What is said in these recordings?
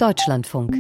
Deutschlandfunk.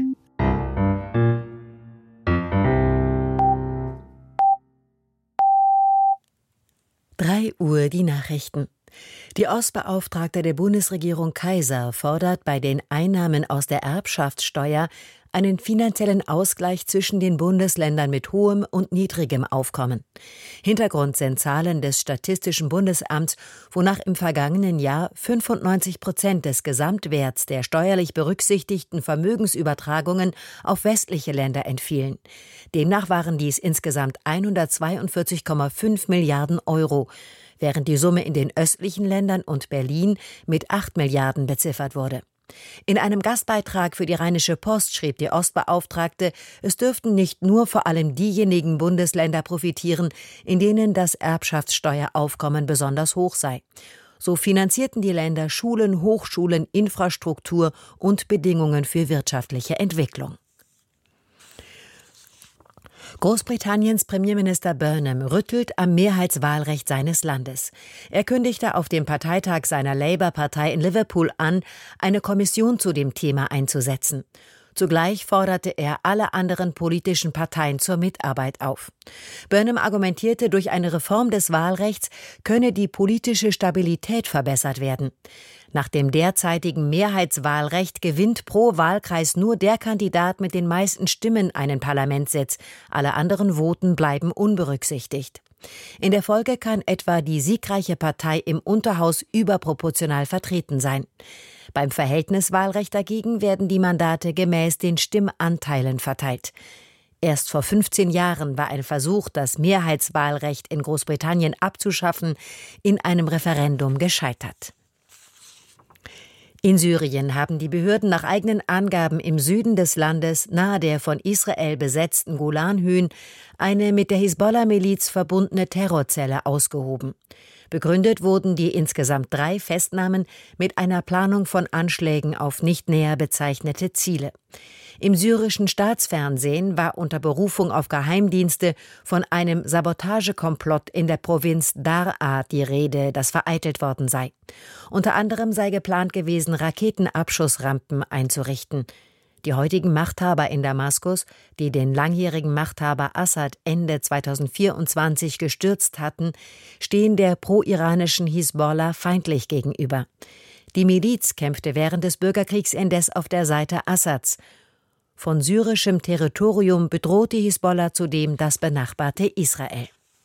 Uhr die Nachrichten. Die Ostbeauftragte der Bundesregierung Kaiser fordert bei den Einnahmen aus der Erbschaftssteuer einen finanziellen Ausgleich zwischen den Bundesländern mit hohem und niedrigem Aufkommen. Hintergrund sind Zahlen des Statistischen Bundesamts, wonach im vergangenen Jahr 95% des Gesamtwerts der steuerlich berücksichtigten Vermögensübertragungen auf westliche Länder entfielen. Demnach waren dies insgesamt 142,5 Milliarden Euro, während die Summe in den östlichen Ländern und Berlin mit 8 Milliarden beziffert wurde. In einem Gastbeitrag für die Rheinische Post schrieb die Ostbeauftragte, es dürften nicht nur vor allem diejenigen Bundesländer profitieren, in denen das Erbschaftssteueraufkommen besonders hoch sei. So finanzierten die Länder Schulen, Hochschulen, Infrastruktur und Bedingungen für wirtschaftliche Entwicklung. Großbritanniens Premierminister Burnham rüttelt am Mehrheitswahlrecht seines Landes. Er kündigte auf dem Parteitag seiner Labour-Partei in Liverpool an, eine Kommission zu dem Thema einzusetzen. Zugleich forderte er alle anderen politischen Parteien zur Mitarbeit auf. Burnham argumentierte, durch eine Reform des Wahlrechts könne die politische Stabilität verbessert werden. Nach dem derzeitigen Mehrheitswahlrecht gewinnt pro Wahlkreis nur der Kandidat mit den meisten Stimmen einen Parlamentssitz. Alle anderen Voten bleiben unberücksichtigt. In der Folge kann etwa die siegreiche Partei im Unterhaus überproportional vertreten sein. Beim Verhältniswahlrecht dagegen werden die Mandate gemäß den Stimmanteilen verteilt. Erst vor 15 Jahren war ein Versuch, das Mehrheitswahlrecht in Großbritannien abzuschaffen, in einem Referendum gescheitert. In Syrien haben die Behörden nach eigenen Angaben im Süden des Landes nahe der von Israel besetzten Golanhöhen eine mit der Hisbollah-Miliz verbundene Terrorzelle ausgehoben. Begründet wurden die insgesamt 3 Festnahmen mit einer Planung von Anschlägen auf nicht näher bezeichnete Ziele. Im syrischen Staatsfernsehen war unter Berufung auf Geheimdienste von einem Sabotagekomplott in der Provinz Daraa die Rede, das vereitelt worden sei. Unter anderem sei geplant gewesen, Raketenabschussrampen einzurichten. Die heutigen Machthaber in Damaskus, die den langjährigen Machthaber Assad Ende 2024 gestürzt hatten, stehen der pro-iranischen Hisbollah feindlich gegenüber. Die Miliz kämpfte während des Bürgerkriegs indes auf der Seite Assads. Von syrischem Territorium bedroht die Hisbollah zudem das benachbarte Israel.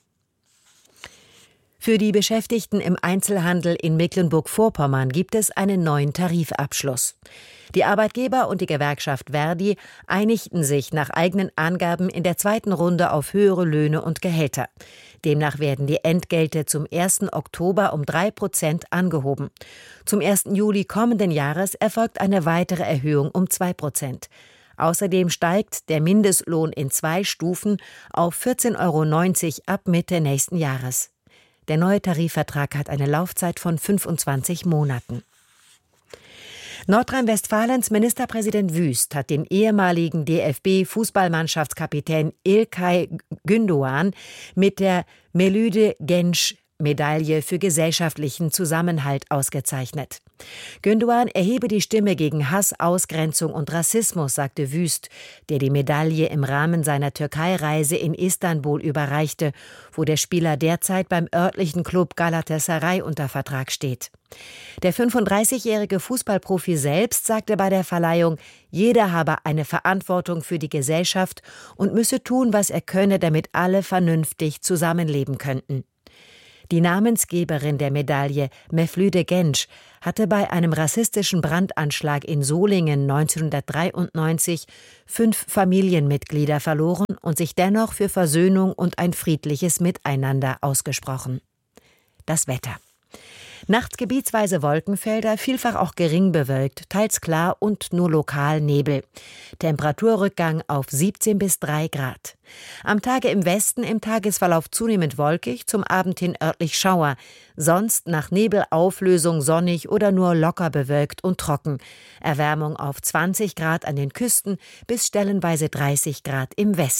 Für die Beschäftigten im Einzelhandel in Mecklenburg-Vorpommern gibt es einen neuen Tarifabschluss. Die Arbeitgeber und die Gewerkschaft Verdi einigten sich nach eigenen Angaben in der zweiten Runde auf höhere Löhne und Gehälter. Demnach werden die Entgelte zum 1. Oktober um 3% angehoben. Zum 1. Juli kommenden Jahres erfolgt eine weitere Erhöhung um 2%. Außerdem steigt der Mindestlohn in 2 Stufen auf 14,90 € ab Mitte nächsten Jahres. Der neue Tarifvertrag hat eine Laufzeit von 25 Monaten. Nordrhein-Westfalens Ministerpräsident Wüst hat den ehemaligen DFB-Fußballmannschaftskapitän İlkay Gündoğan mit der Melüde Genç-Medaille für gesellschaftlichen Zusammenhalt ausgezeichnet. Gündoğan erhebe die Stimme gegen Hass, Ausgrenzung und Rassismus, sagte Wüst, der die Medaille im Rahmen seiner Türkei-Reise in Istanbul überreichte, wo der Spieler derzeit beim örtlichen Club Galatasaray unter Vertrag steht. Der 35-jährige Fußballprofi selbst sagte bei der Verleihung, jeder habe eine Verantwortung für die Gesellschaft und müsse tun, was er könne, damit alle vernünftig zusammenleben könnten. Die Namensgeberin der Medaille, Mevlüde Genç, hatte bei einem rassistischen Brandanschlag in Solingen 1993 5 Familienmitglieder verloren und sich dennoch für Versöhnung und ein friedliches Miteinander ausgesprochen. Das Wetter. Nachts gebietsweise Wolkenfelder, vielfach auch gering bewölkt, teils klar und nur lokal Nebel. Temperaturrückgang auf 17 bis 3 Grad. Am Tage im Westen im Tagesverlauf zunehmend wolkig, zum Abend hin örtlich Schauer. Sonst nach Nebelauflösung sonnig oder nur locker bewölkt und trocken. Erwärmung auf 20 Grad an den Küsten bis stellenweise 30 Grad im Westen.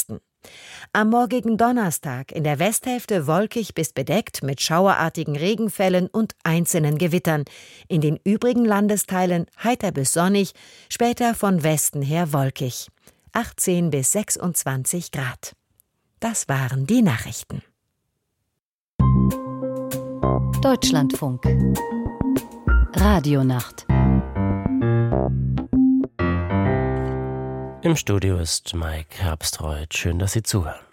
Am morgigen Donnerstag in der Westhälfte wolkig bis bedeckt mit schauerartigen Regenfällen und einzelnen Gewittern. In den übrigen Landesteilen heiter bis sonnig, später von Westen her wolkig. 18 bis 26 Grad. Das waren die Nachrichten. Deutschlandfunk. Radionacht. Im Studio ist Mike Herbstreuth. Schön, dass Sie zuhören.